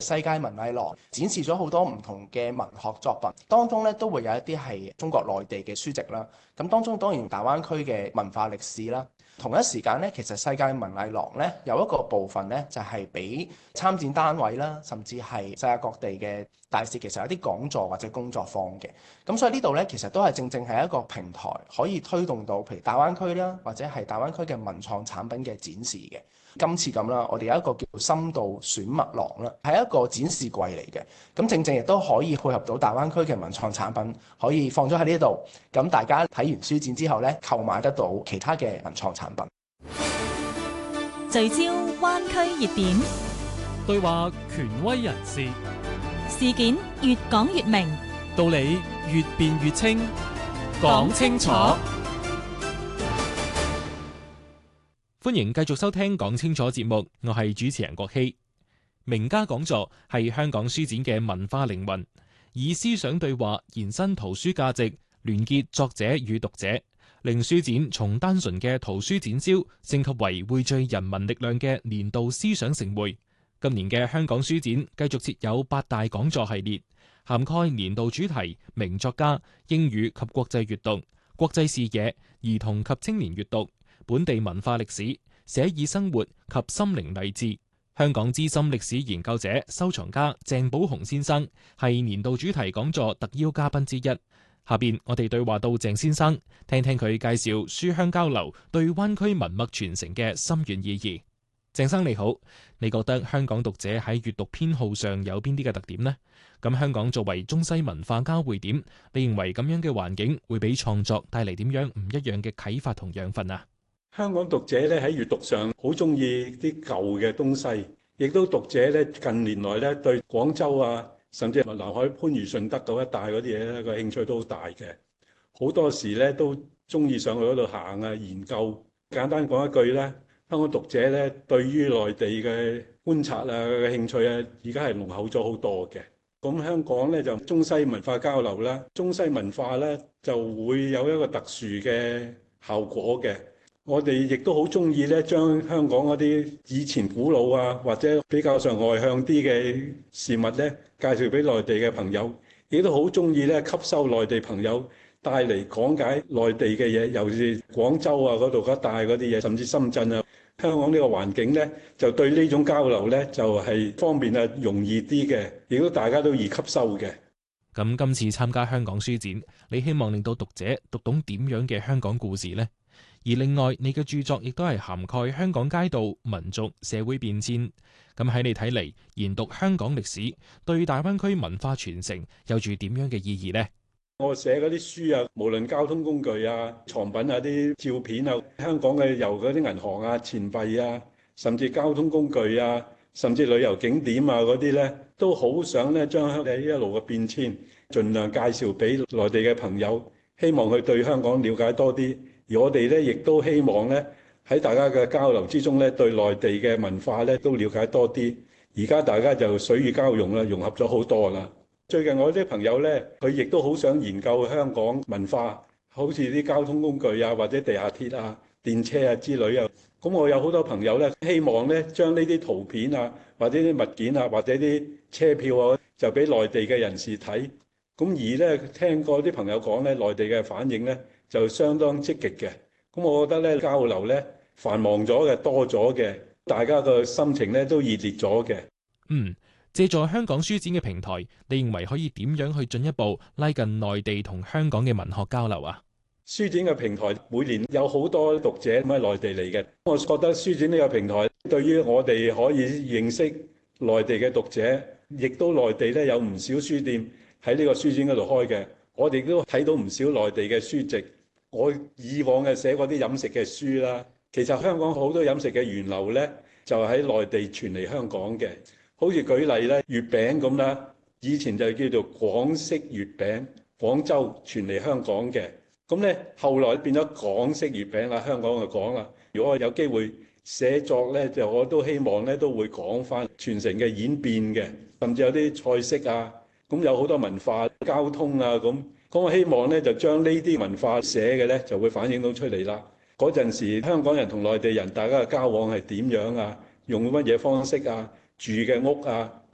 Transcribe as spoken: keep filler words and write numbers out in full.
世界文藝廊展示咗好多唔同嘅文學作品，當中咧都會有一啲係中國內地嘅書籍啦。咁當中當然大灣區嘅文化歷史啦。同一時間咧，其實世界文藝廊咧有一個部分咧，就係俾參展單位啦，甚至係世界各地嘅大使，其實有啲講座或者工作坊嘅。咁所以呢度咧，其實都係正正係一個平台，可以推動到譬如大灣區啦，或者係大灣區嘅文創產品嘅展示嘅。今次咁啦，我哋有一個叫深度選物廊啦，係一個展示櫃嚟嘅。咁正正亦都可以配合到大灣區嘅文創產品，可以放咗喺呢度。咁大家睇完書展之後咧，購買得到其他嘅文創產品。 聚焦灣區熱點， 對話權威人士， 事件越講越明， 道理越辯越清，講清楚。歡迎繼續收聽講清楚節目，我係主持人郭希。名家講座係香港書展嘅文化靈魂，以思想對話延伸圖書價值，聯結作者與讀者，令書展從單純嘅圖書展銷升級為匯聚人民力量嘅年度思想盛會。今年嘅香港書展繼續設有八大講座系列，涵蓋年度主題名作家、英語及國際閱讀、國際視野、兒童及青年閱讀、本地文化歷史、寫意生活及心靈勵志。香港資深歷史研究者、收藏家鄭寶鴻先生係年度主題講座特邀嘉賓之一。下邊我哋對話到鄭先生，聽聽佢介紹書香交流對灣區文脈傳承嘅深遠意義。鄭生你好，你覺得香港讀者喺閱讀偏好上有邊啲嘅特點呢？咁香港作為中西文化交匯點，你認為咁樣嘅環境會俾創作帶嚟點樣唔一樣嘅啟發同養分啊？ 香港讀者咧喺閱讀上好中意啲舊嘅東西，亦都讀者咧近年來咧對廣州啊，甚至係南海番禺順德嗰一帶嗰啲嘢咧個興趣都好大嘅。好多時咧都中意上去嗰度行啊，研究。簡單講一句咧，香港讀者咧對於內地嘅觀察啊嘅興趣啊，而家係濃厚咗好多嘅。咁香港咧就中西文化交流啦，中西文化咧就會有一個特殊嘅效果嘅。我哋亦都好中意咧，將香港嗰啲以前古老啊，或者比較上外向啲嘅事物咧，介紹俾內地嘅朋友，亦都好中意咧吸收內地朋友帶嚟講解內地嘅嘢，尤其是廣州啊嗰度一帶嗰啲嘢，甚至深圳啊，香港呢個環境咧，就對呢種交流咧就係方便啊，容易啲嘅，亦都大家都易吸收嘅。 咁今次參加香港書展，你希望令到讀者讀懂點樣嘅香港故事呢？而另外，你嘅著作亦都係涵蓋香港街道、民族、社會變遷。咁喺你睇嚟，研讀香港歷史對大灣區文化傳承有住點樣嘅意義呢？ 我寫嗰啲書啊，無論交通工具啊、藏品啊、啲照片啊，香港嘅由嗰啲銀行啊、錢幣啊，甚至交通工具啊，甚至旅遊景點啊嗰啲呢，都好想咧將香港一路嘅變遷，盡量介紹俾內地嘅朋友，希望佢對香港了解多啲。而我哋咧，亦都希望咧喺大家嘅交流之中咧，對內地嘅文化咧都了解多啲。而家大家就水乳交融啦，融合咗好多啦。最近我啲朋友咧，佢亦都好想研究香港文化，好似啲交通工具啊，或者地下鐵啊、電車啊之類啊。咁我有好多朋友咧，希望咧將呢啲圖片啊，或者啲物件啊，或者啲車票啊，就俾內地嘅人士睇。咁而咧，聽過啲朋友講咧，內地嘅反應咧，就相當積極嘅，咁我覺得咧交流咧繁忙咗嘅多咗嘅，大家個心情咧都熱烈咗嘅。 嗯，借助香港書展嘅平台，你認為可以點樣去進一步拉近內地同香港嘅文學交流啊？ 書展嘅平台每年有好多讀者咁喺內地嚟嘅，我覺得書展呢個平台對於我哋可以認識內地嘅讀者，亦都內地咧有唔少書店喺呢個書展嗰度開嘅，我哋都睇到唔少內地嘅書籍。我以往嘅寫過啲飲食嘅書啦，其實香港好多飲食嘅源流呢，就喺內地傳嚟香港嘅。好似舉例咧，月餅咁啦，以前就叫做廣式月餅，廣州傳嚟香港嘅。咁呢，後來變咗港式月餅啦，香港就講啦。如果我有機會寫作呢，就我都希望呢都會講翻傳承嘅演變嘅，甚至有啲菜式啊，咁有好多文化、交通啊咁。咁我希望咧就將呢啲文化寫嘅咧就會反映到出嚟啦。嗰陣時香港人同內地人大家嘅交往係點樣啊？用乜嘢方式啊？住嘅屋啊，